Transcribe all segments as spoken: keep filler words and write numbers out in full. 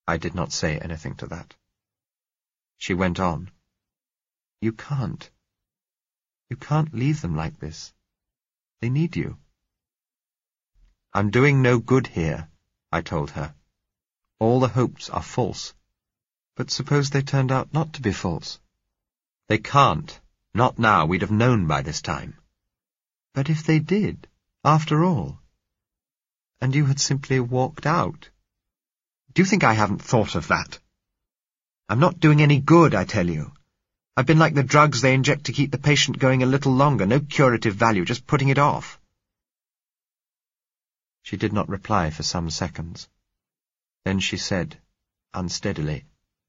I did not say anything to that. She went on. You can't. You can't leave them like this. They need you. I'm doing no good here, I told her. All the hopes are false. But suppose they turned out not to be false? They can't. Not now. We'd have known by this time. But if they did, after all, and you had simply walked out? Do you think I haven't thought of that? I'm not doing any good, I tell you. I've been like the drugs they inject to keep the patient going a little longer. No curative value, just putting it off. She did not reply for some seconds. Then she said, unsteadily,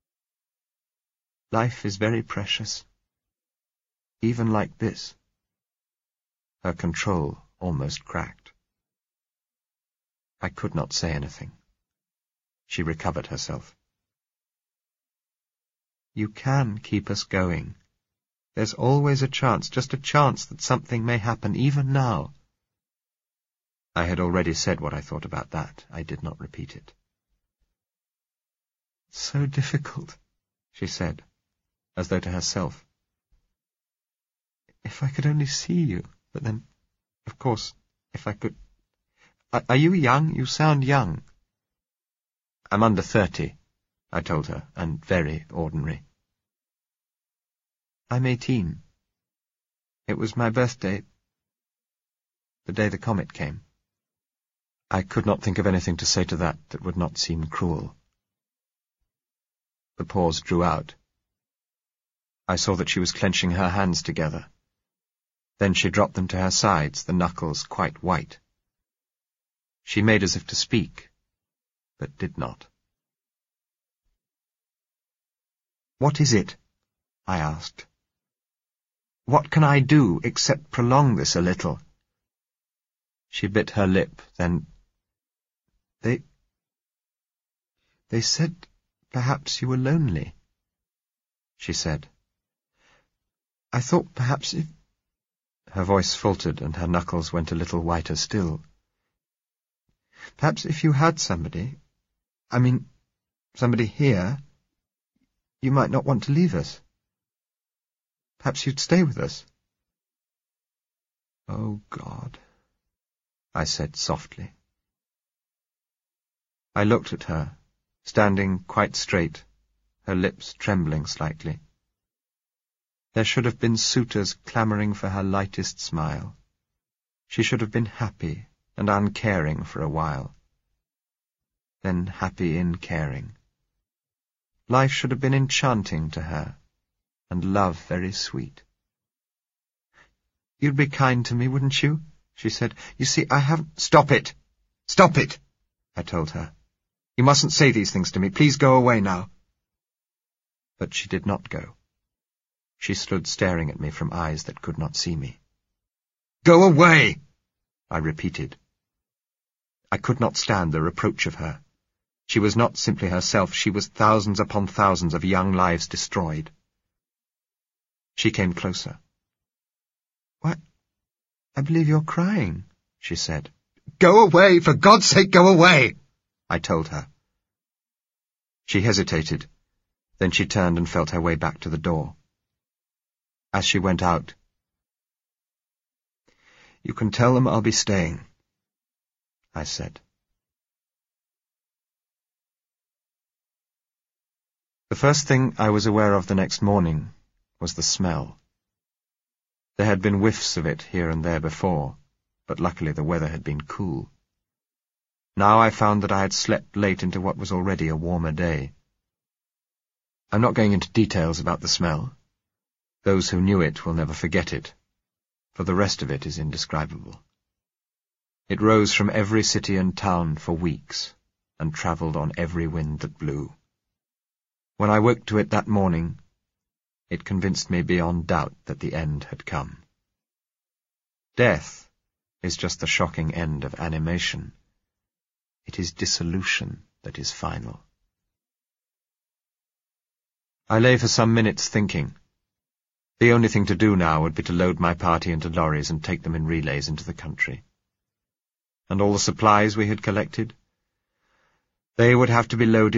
Life is very precious. Even like this. Her control almost cracked. I could not say anything. She recovered herself. You can keep us going. There's always a chance, just a chance that something may happen, even now. I had already said what I thought about that. I did not repeat it. So difficult, she said, as though to herself. If I could only see you, but then, of course, if I could... Are, are you young? You sound young. I'm under thirty, I told her, and very ordinary. I'm eighteen. It was my birthday, the day the comet came. I could not think of anything to say to that that would not seem cruel. The pause drew out. I saw that she was clenching her hands together. Then she dropped them to her sides, the knuckles quite white. She made as if to speak, but did not. What is it? I asked. What can I do except prolong this a little? She bit her lip, then... They... They said perhaps you were lonely, she said. I thought perhaps if... Her voice faltered and her knuckles went a little whiter still. Perhaps if you had somebody, I mean, somebody here, you might not want to leave us. Perhaps you'd stay with us. Oh, God, I said softly. I looked at her, standing quite straight, her lips trembling slightly. There should have been suitors clamouring for her lightest smile. She should have been happy and uncaring for a while. Then happy in caring. Life should have been enchanting to her, and love very sweet. You'd be kind to me, wouldn't you? She said. You see, I haven't... Stop it! Stop it! I told her. You mustn't say these things to me. Please go away now. But she did not go. She stood staring at me from eyes that could not see me. Go away! I repeated. I could not stand the reproach of her. She was not simply herself, she was thousands upon thousands of young lives destroyed. She came closer. What? I believe you're crying, she said. Go away! For God's sake, go away! I told her. She hesitated. Then she turned and felt her way back to the door. As she went out, You can tell them I'll be staying, I said. The first thing I was aware of the next morning was the smell. There had been whiffs of it here and there before, but luckily the weather had been cool. Now I found that I had slept late into what was already a warmer day. I'm not going into details about the smell. Those who knew it will never forget it, for the rest of it is indescribable. It rose from every city and town for weeks, and travelled on every wind that blew. When I woke to it that morning, it convinced me beyond doubt that the end had come. Death is just the shocking end of animation. It is dissolution that is final. I lay for some minutes thinking. The only thing to do now would be to load my party into lorries and take them in relays into the country. And all the supplies we had collected? They would have to be loaded